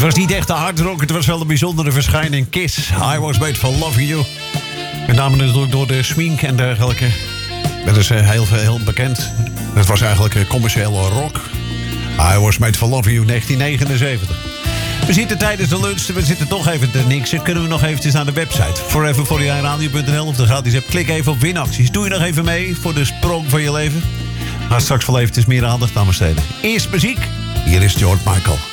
was niet echt de hardrock, het was wel een bijzondere verschijning. Kiss, I Was Made For Loving You. Met name natuurlijk door de smink en dergelijke. Dat is heel bekend. Het was eigenlijk commerciële rock. I Was Made For Loving You, 1979. We zitten tijdens de lunch, we zitten toch even te niksen. Kunnen we nog eventjes naar de website forever49radio.nl of de gratis app. Klik even op winacties. Doe je nog even mee voor de sprong van je leven? Ga straks wel eventjes meer aandacht aan besteden. Eerst muziek. Hier is George Michael.